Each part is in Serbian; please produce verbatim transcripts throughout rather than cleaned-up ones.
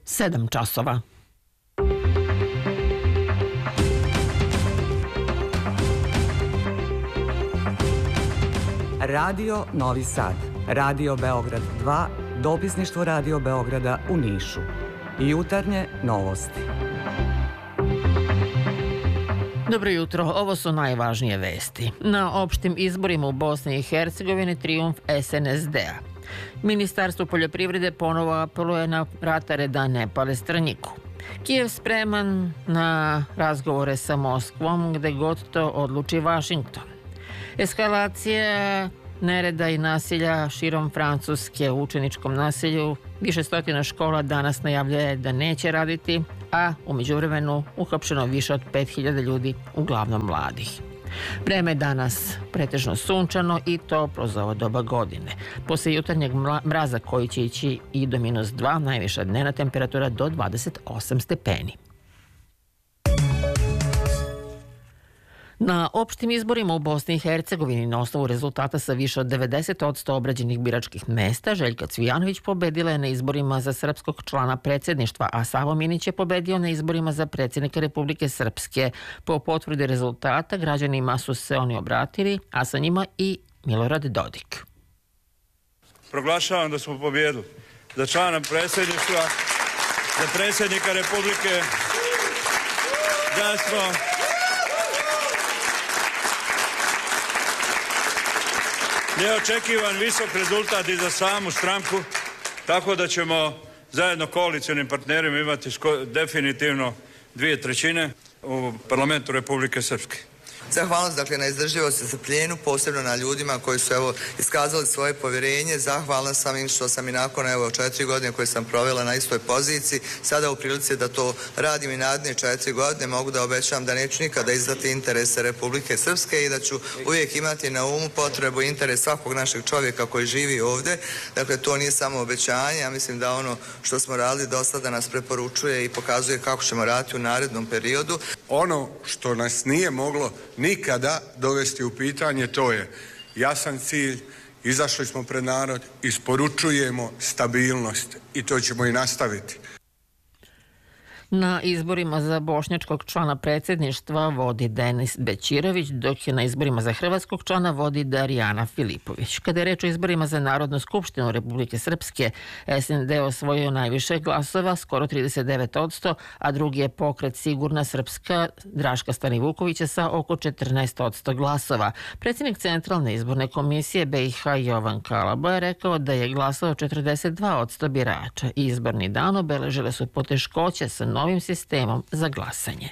sedam časova. Radio Novi Sad, Radio Beograd dva, dopisništvo Radio Beograda u Nišu. Jutarnje novosti. Dobro jutro, ovo su najvažnije vesti. Na opštim izborima u Bosni i Hercegovini trijumf es en es de a. Ministarstvo poljoprivrede ponovo apeluje na ratare da ne pale Strnjiku. Kijev spreman na razgovore sa Moskvom gde god to odluči Vašington. Eskalacija nereda i nasilja širom Francuske u učeničkom nasilju. Više stotina škola danas najavljuje da neće raditi, a u međuvremenu uhapšeno više od pet hiljada ljudi, uglavnom mladih. Vreme je danas pretežno sunčano i toplo za ovo doba godine. Posle jutarnjeg mraza koji će ići i do minus dva, najviša dnevna temperatura do dvadeset osam stepeni. Na opštim izborima u Bosni i Hercegovini na osnovu rezultata sa više od devedeset posto obrađenih biračkih mesta Željka Cvijanović pobedila je na izborima za srpskog člana predsjedništva, a Savo Minić je pobedio na izborima za predsjednika Republike Srpske. Po potvrdi rezultata građanima su se oni obratili, a sa njima i Milorad Dodik. Proglašavam da smo pobjedili. Za člana predsjedništva, za predsjednika Republike, da smo neočekivan visok rezultat i za samu stranku, tako da ćemo zajedno koalicionim partnerima imati definitivno dvije trećine u parlamentu Republike Srpske. Zahvalnost dakle na izdržljivosti i strpljenju, posebno na ljudima koji su evo iskazali svoje povjerenje. Zahvalna sam im što sam i nakon evo četiri godine koje sam provela na istoj poziciji sada u prilici da to radim i naredne četiri godine. Mogu da obećam da neću nikada izdati interese Republike Srpske i da ću uvijek imati na umu potrebu i interes svakog našeg čovjeka koji živi ovdje. Dakle, to nije samo obećanje, ja mislim da ono što smo radili do sada nas preporučuje i pokazuje kako ćemo raditi u narednom periodu. Ono što nas nije moglo nikada dovesti u pitanje, to je jasan cilj, izašli smo pred narod, isporučujemo stabilnost i to ćemo i nastaviti. Na izborima za bošnjačkog člana predsjedništva vodi Denis Bećirović, dok je na izborima za hrvatskog člana vodi Darijana Filipović. Kada je reč o izborima za Narodnu skupštinu Republike Srpske, es en de osvojio najviše glasova, skoro trideset devet posto, a drugi je pokret Sigurna Srpska Draška Stanivukovića sa oko četrnaest posto glasova. Predsjednik Centralne izborne komisije be i ha Jovan Kalabo je rekao da je glasao četrdeset dva posto birača. Izborni dan obeležile su poteškoće sa novim sistemom za glasanje.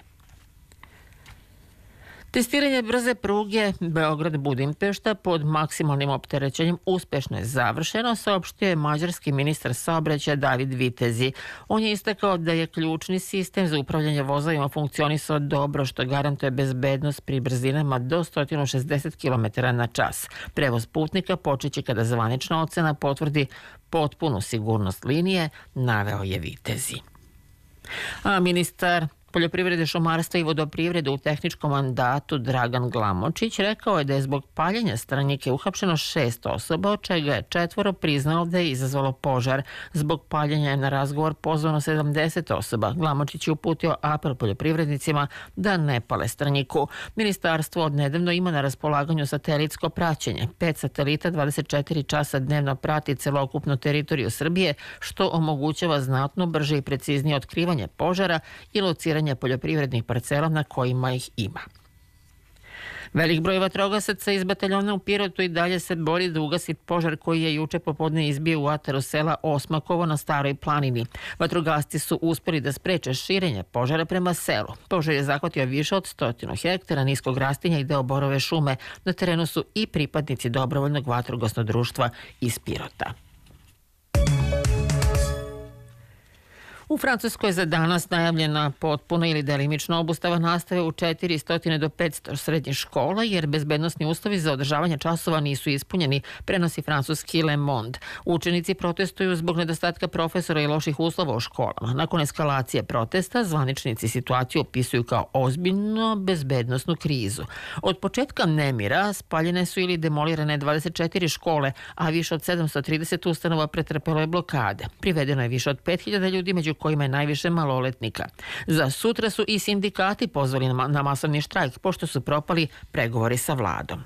Testiranje brze pruge Beograd-Budimpešta pod maksimalnim opterećenjem uspešno je završeno, saopštio je mađarski ministar saobraćaja David Vitezi. On je istakao da je ključni sistem za upravljanje vozovima funkcionisao dobro, što garantuje bezbednost pri brzinama do sto šezdeset kilometara na čas. Prevoz putnika počeće kada zvanična ocena potvrdi potpunu sigurnost linije, naveo je Vitezi. A ministar poljoprivrede, šumarstva i vodoprivrede u tehničkom mandatu Dragan Glamočić rekao je da je zbog paljenja Strnjike uhapšeno šest osoba, od čega je četvoro priznalo da je izazvalo požar. Zbog paljenja je na razgovor pozvano sedamdeset osoba. Glamočić je uputio apel poljoprivrednicima da ne pale Strnjiku. Ministarstvo odnedavno ima na raspolaganju satelitsko praćenje. Pet satelita dvadeset četiri časa dnevno prati celokupnu teritoriju Srbije, što omogućava znatno brže i preciznije otkrivanje požara i lociranje poljoprivrednih parcela na kojima ih ima. Velik broj vatrogasaca iz bataljona u Pirotu i dalje se bori da ugasi požar koji je juče popodne izbio u ataru sela Osmakovo na Staroj planini. Vatrogasci su uspeli da spreče širenje požara prema selu. Požar je zahvatio više od stotinu hektara niskog rastinja i deo borove šume. Na terenu su i pripadnici dobrovoljnog vatrogasnog društva iz Pirota. U Francuskoj je za danas najavljena potpuna ili delimična obustava nastave u četiristo do petsto srednjih škola, jer bezbednosni uslovi za održavanje časova nisu ispunjeni, prenosi francuski Le Monde. Učenici protestuju zbog nedostatka profesora i loših uslova u školama. Nakon eskalacije protesta, zvaničnici situaciju opisuju kao ozbiljno bezbednosnu krizu. Od početka nemira spaljene su ili demolirane dvadeset četiri škole, a više od sedamsto trideset ustanova pretrpelo je blokade. Privedeno je više od pet hiljada ljudi, među među kojima je najviše maloletnika. Za sutra su i sindikati pozvali na masovni štrajk, pošto su propali pregovori sa vladom.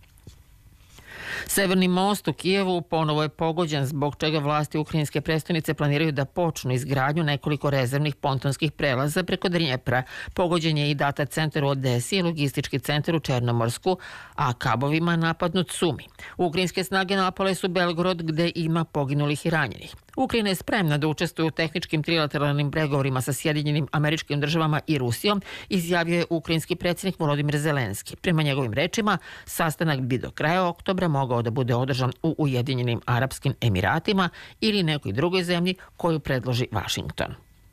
Severni most u Kijevu ponovo je pogođen, zbog čega vlasti ukrajinske prestonice planiraju da počnu izgradnju nekoliko rezervnih pontonskih prelaza preko Dnjepra. Pogođen je i data centar u Odesi i logistički centar u Černomorsku, a kabovima napadnut Sumi. Ukrajinske snage napale su Belgorod, gde ima poginulih i ranjenih. Ukrajina je spremna da učestvuje u tehničkim trilateralnim pregovorima sa Sjedinjenim Američkim Državama i Rusijom, izjavio je ukrajinski predsjednik Volodimir Zelenski. Prema njegovim rečima, sastanak bi do kraja oktobra mogao da bude održan u Ujedinjenim Arapskim Emiratima ili nekoj drugoj zemlji koju predloži Vašington.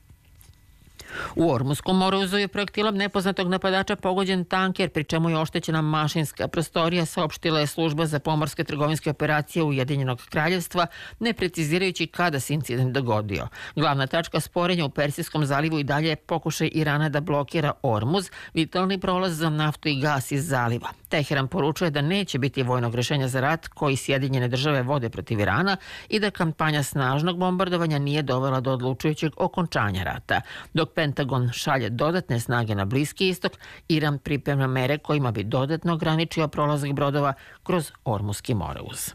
U Ormuskom moru je projektilom nepoznatog napadača pogođen tanker, pri čemu je oštećena mašinska prostorija, saopštila je služba za pomorske trgovinske operacije Ujedinjenog kraljevstva, ne precizirajući kada se incident dogodio. Glavna tačka sporenja u Persijskom zalivu i dalje je pokušaj Irana da blokira Ormuz, vitalni prolaz za naftu i gas iz zaliva. Teheran poručuje da neće biti vojnog rješenja za rat koji Sjedinjene države vode protiv Irana i da kampanja snažnog bombardovanja nije dovela do odlučujućeg okončanja rata. Dok Pentagon šalje dodatne snage na Bliski istok, Iran priprema mere kojima bi dodatno ograničio prolazak brodova kroz Ormuski moreuz.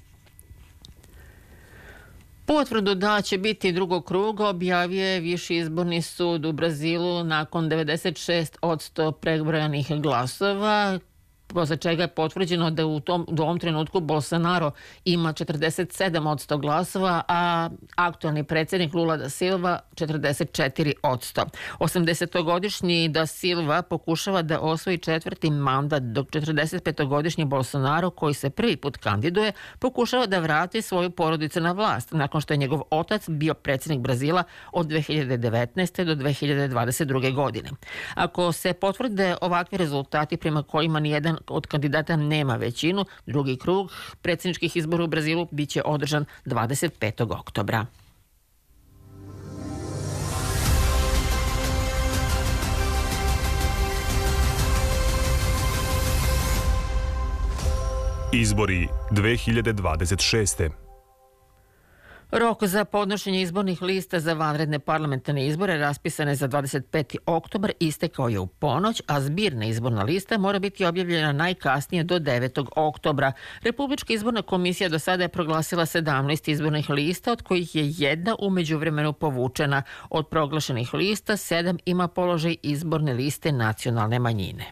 Potvrdu da će biti drugog kruga objavio je Viši izborni sud u Brazilu nakon devedeset šest posto prebrojanih glasova, posle čega je potvrđeno da u tom, u ovom trenutku Bolsonaro ima četrdeset sedam posto glasova, a aktualni predsjednik Lula da Silva četrdeset četiri posto. osamdesetogodišnji da Silva pokušava da osvoji četvrti mandat, dok četrdesetpetogodišnji Bolsonaro, koji se prvi put kandiduje, pokušava da vrati svoju porodicu na vlast, nakon što je njegov otac bio predsjednik Brazila od dve hiljade devetnaeste. do dve hiljade dvadeset druge. godine. Ako se potvrde ovakvi rezultati prema kojima nijedan od kandidata nema većinu, drugi krug predsjedničkih izbora u Brazilu biće održan dvadeset petog oktobra. Izbori dve hiljade dvadeset šeste. Rok za podnošenje izbornih lista za vanredne parlamentarne izbore raspisane za dvadeset peti oktobar istekao je u ponoć, a zbirna izborna lista mora biti objavljena najkasnije do devetog oktobra. Republička izborna komisija do sada je proglasila sedamnaest izbornih lista, od kojih je jedna u međuvremenu povučena. Od proglašenih lista sedam ima položaj izborne liste nacionalne manjine.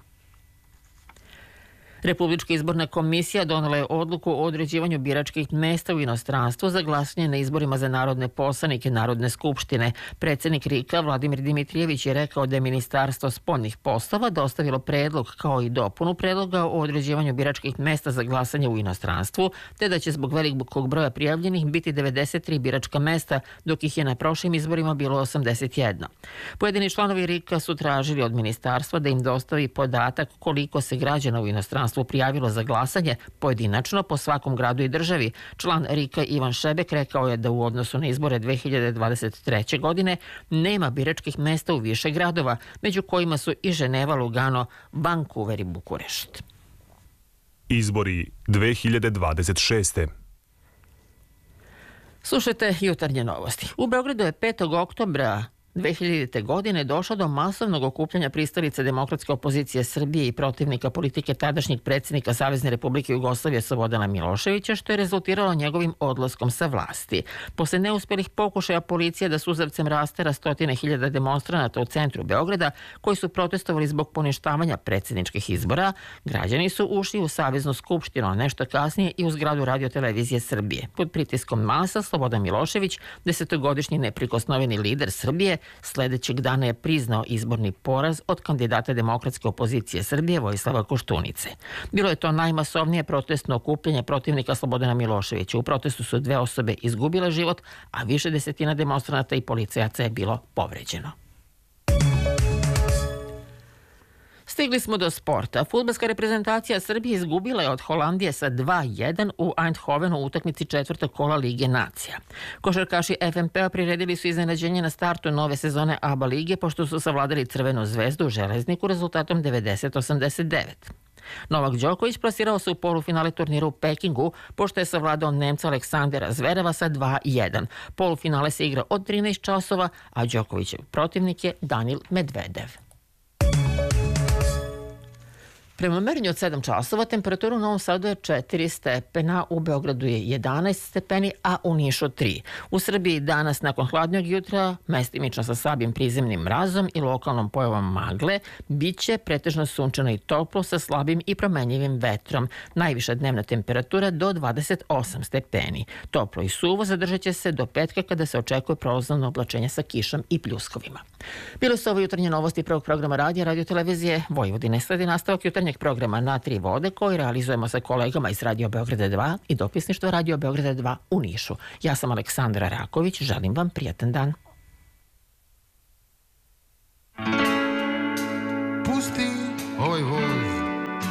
Republička izborna komisija donela je odluku o određivanju biračkih mesta u inostranstvu za glasanje na izborima za narodne poslanike Narodne skupštine. Predsjednik R I K-a Vladimir Dimitrijević je rekao da je Ministarstvo spoljnih poslova dostavilo predlog kao i dopunu predloga o određivanju biračkih mesta za glasanje u inostranstvu, te da će zbog velikog broja prijavljenih biti devedeset tri biračka mesta, dok ih je na prošlim izborima bilo osamdeset jedan. Pojedini članovi R I K-a su tražili od ministarstva da im dostavi podatak koliko se građana u inostranstvu prijavilo za glasanje pojedinačno po svakom gradu i državi. Član R I K-a Ivan Šebek rekao je da u odnosu na izbore dve hiljade dvadeset treće. godine nema biračkih mesta u više gradova, među kojima su i Ženeva, Lugano, Vancouver i Bukurešt. Izbori dve hiljade dvadeset šeste. Slušajte jutarnje novosti. U Beogradu je petog oktobra dve hiljadite. godine došlo do masovnog okupljanja pristalica demokratske opozicije Srbije i protivnika politike tadašnjeg predsjednika Savezne Republike Jugoslavije Slobodana Miloševića, što je rezultiralo njegovim odlaskom sa vlasti. Posle neuspjelih pokušaja policije da suzavcem rastera stotine hiljada demonstranata u centru Beograda, koji su protestovali zbog poništavanja predsjedničkih izbora, građani su ušli u Saveznu skupštinu, a nešto kasnije i u zgradu Radio-televizije Srbije. Pod pritiskom masa Slobodan Milošević, desetogodišnji neprikosnoveni lider Srbije, sljedećeg dana je priznao izborni poraz od kandidata demokratske opozicije Srbije Vojislava Koštunice. Bilo je to najmasovnije protestno okupljanje protivnika Slobodana Miloševića. U protestu su dve osobe izgubile život, a više desetina demonstranata i policajaca je bilo povređeno. Stigli smo do sporta. Fudbalska reprezentacija Srbije izgubila je od Holandije sa dva jedan u Eindhovenu u utakmici četvrtog kola Lige nacija. Košarkaši F M P-a priredili su iznenađenje na startu nove sezone A B A lige, pošto su savladali Crvenu zvezdu u Železniku rezultatom devedeset osamdeset devet. Novak Đoković plasirao se u polufinale turnira u Pekingu, pošto je savladao Nemca Aleksandera Zvereva sa dva jedan. Polufinale se igra od trinaest časova, a Đokovićev protivnik je Danil Medvedev. Prema merenju od sedam časova temperatura u Novom Sadu je četiri stepena, u Beogradu je jedanaest stepeni, a u Nišu tri. U Srbiji danas nakon hladnjeg jutra, mestimično sa slabim prizemnim mrazom i lokalnom pojavom magle, bit će pretežno sunčano i toplo sa slabim i promenjivim vetrom. Najviša dnevna temperatura do dvadeset osam stepeni. Toplo i suvo zadržat će se do petka kada se očekuje prolazno oblačenje sa kišom i pljuskovima. Bile su ovo jutarnje novosti prvog programa radija Radio Televizije Vojvodine. Sledi nastavak jutarnjeg programa Na tri vode koji realizujemo sa kolegama iz Radio Beograda dva i dopisništva Radio Beograda dva u Nišu. Ja sam Aleksandra Raković, želim vam prijatan dan.